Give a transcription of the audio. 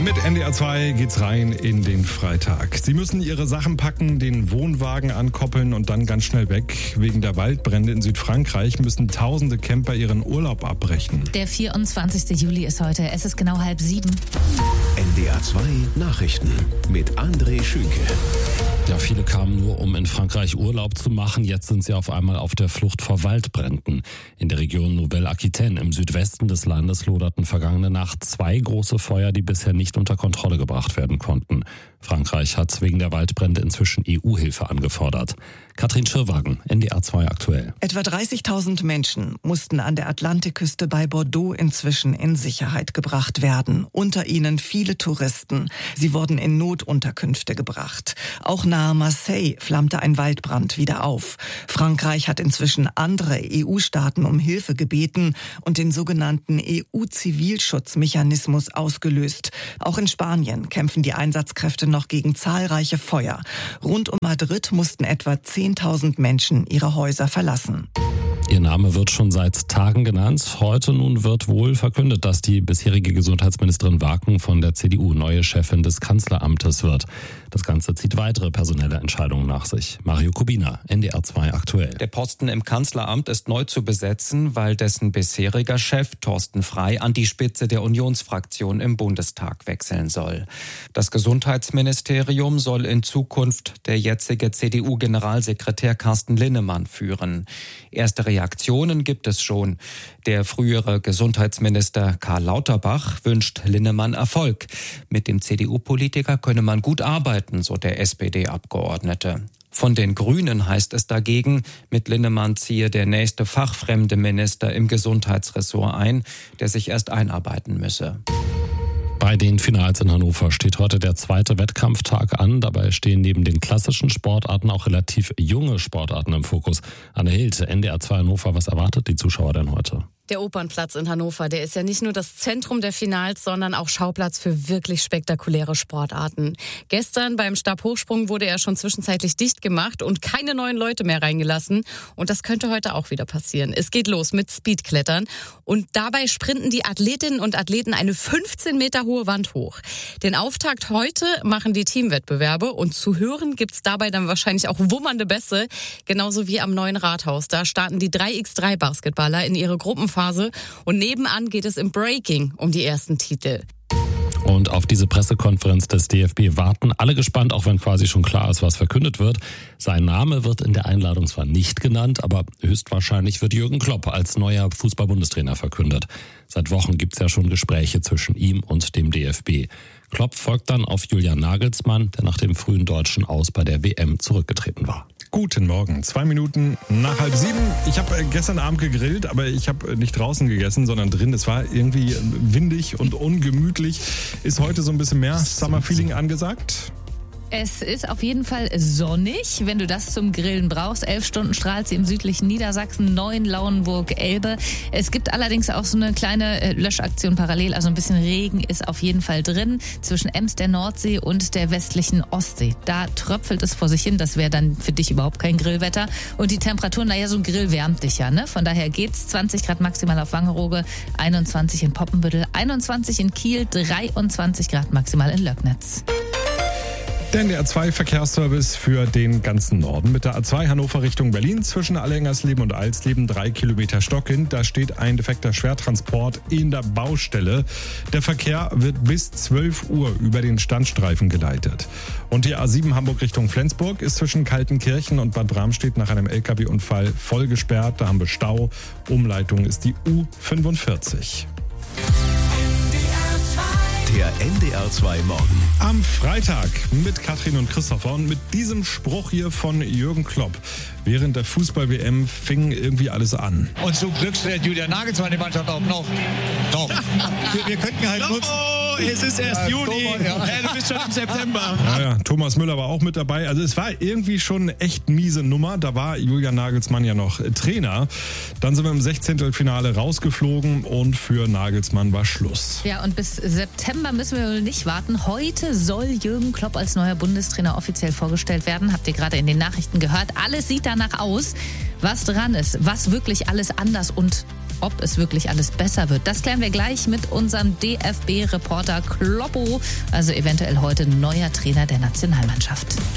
Mit NDR 2 geht's rein in den Freitag. Sie müssen Ihre Sachen packen, den Wohnwagen ankoppeln und dann ganz schnell weg. Wegen der Waldbrände in Südfrankreich müssen tausende Camper ihren Urlaub abbrechen. Der 24. Juli ist heute. Es ist genau 6:30. NDR 2 Nachrichten mit André Schünke. Ja, viele kamen nur, um in Frankreich Urlaub zu machen. Jetzt sind sie auf einmal auf der Flucht vor Waldbränden. In der Region Nouvelle-Aquitaine im Südwesten des Landes loderten vergangene Nacht 2 große Feuer, die bisher nicht unter Kontrolle gebracht werden konnten. Frankreich hat wegen der Waldbrände inzwischen EU-Hilfe angefordert. Katrin Schirwagen, NDR 2 aktuell. Etwa 30.000 Menschen mussten an der Atlantikküste bei Bordeaux inzwischen in Sicherheit gebracht werden. Unter ihnen viele Touristen. Sie wurden in Notunterkünfte gebracht. Auch nahe Marseille flammte ein Waldbrand wieder auf. Frankreich hat inzwischen andere EU-Staaten um Hilfe gebeten und den sogenannten EU-Zivilschutzmechanismus ausgelöst. Auch in Spanien kämpfen die Einsatzkräfte noch gegen zahlreiche Feuer. Rund um Madrid mussten etwa 10.000 Menschen ihre Häuser verlassen. Ihr Name wird schon seit Tagen genannt. Heute nun wird wohl verkündet, dass die bisherige Gesundheitsministerin Waken von der CDU neue Chefin des Kanzleramtes wird. Das Ganze zieht weitere personelle Entscheidungen nach sich. Mario Kubina, NDR 2 aktuell. Der Posten im Kanzleramt ist neu zu besetzen, weil dessen bisheriger Chef Thorsten Frey an die Spitze der Unionsfraktion im Bundestag wechseln soll. Das Gesundheitsministerium soll in Zukunft der jetzige CDU-Generalsekretär Carsten Linnemann führen. Erste Reaktionen gibt es schon. Der frühere Gesundheitsminister Karl Lauterbach wünscht Linnemann Erfolg. Mit dem CDU-Politiker könne man gut arbeiten, so der SPD-Abgeordnete. Von den Grünen heißt es dagegen, mit Linnemann ziehe der nächste fachfremde Minister im Gesundheitsressort ein, der sich erst einarbeiten müsse. Bei den Finals in Hannover steht heute der zweite Wettkampftag an. Dabei stehen neben den klassischen Sportarten auch relativ junge Sportarten im Fokus. Anne Hild, NDR 2 Hannover, was erwartet die Zuschauer denn heute? Der Opernplatz in Hannover, der ist ja nicht nur das Zentrum der Finals, sondern auch Schauplatz für wirklich spektakuläre Sportarten. Gestern beim Stabhochsprung wurde er schon zwischenzeitlich dicht gemacht und keine neuen Leute mehr reingelassen. Und das könnte heute auch wieder passieren. Es geht los mit Speedklettern und dabei sprinten die Athletinnen und Athleten eine 15 Meter hohe Wand hoch. Den Auftakt heute machen die Teamwettbewerbe und zu hören gibt's dabei dann wahrscheinlich auch wummernde Bässe, genauso wie am neuen Rathaus. Da starten die 3x3-Basketballer in ihre Gruppenphase und nebenan geht es im Breaking um die ersten Titel. Und auf diese Pressekonferenz des DFB warten alle gespannt, auch wenn quasi schon klar ist, was verkündet wird. Sein Name wird in der Einladung zwar nicht genannt, aber höchstwahrscheinlich wird Jürgen Klopp als neuer Fußball-Bundestrainer verkündet. Seit Wochen gibt's ja schon Gespräche zwischen ihm und dem DFB. Klopp folgt dann auf Julian Nagelsmann, der nach dem frühen deutschen Aus bei der WM zurückgetreten war. Guten Morgen, 2 Minuten nach 6:30. Ich habe gestern Abend gegrillt, aber ich habe nicht draußen gegessen, sondern drin. Es war irgendwie windig und ungemütlich. Ist heute so ein bisschen mehr Summer-Feeling angesagt? Es ist auf jeden Fall sonnig, wenn du das zum Grillen brauchst. 11 Stunden strahlt sie im südlichen Niedersachsen, 9 Lauenburg, Elbe. Es gibt allerdings auch so eine kleine Löschaktion parallel. Also ein bisschen Regen ist auf jeden Fall drin zwischen Ems, der Nordsee und der westlichen Ostsee. Da tröpfelt es vor sich hin. Das wäre dann für dich überhaupt kein Grillwetter. Und die Temperaturen, naja, so ein Grill wärmt dich ja, ne? Von daher geht's. 20 Grad maximal auf Wangerooge, 21 in Poppenbüttel, 21 in Kiel, 23 Grad maximal in Löcknitz. Der NDR 2 Verkehrsservice für den ganzen Norden. Mit der A2 Hannover Richtung Berlin zwischen Allengersleben und Alsleben 3 Kilometer Stockwind. Da steht ein defekter Schwertransport in der Baustelle. Der Verkehr wird bis 12 Uhr über den Standstreifen geleitet. Und die A7 Hamburg Richtung Flensburg ist zwischen Kaltenkirchen und Bad Bramstedt nach einem LKW-Unfall voll gesperrt. Da haben wir Stau. Umleitung ist die U45. Der NDR 2 Morgen. Am Freitag mit Katrin und Christopher und mit diesem Spruch hier von Jürgen Klopp. Während der Fußball-WM fing irgendwie alles an. Und zum Glück stellt Julian Nagelsmann die Mannschaft auch noch. Doch. Wir könnten halt nutzen. Oh, es ist erst Juni. Ja. Du bist schon im September. Ja, Thomas Müller war auch mit dabei. Also es war irgendwie schon eine echt miese Nummer. Da war Julian Nagelsmann ja noch Trainer. Dann sind wir im 16. rausgeflogen und für Nagelsmann war Schluss. Ja, und bis September müssen wir wohl nicht warten. Heute soll Jürgen Klopp als neuer Bundestrainer offiziell vorgestellt werden. Habt ihr gerade in den Nachrichten gehört. Alles sieht danach aus. Was dran ist, was wirklich alles anders und ob es wirklich alles besser wird. Das klären wir gleich mit unserem DFB-Reporter Kloppo, also eventuell heute neuer Trainer der Nationalmannschaft.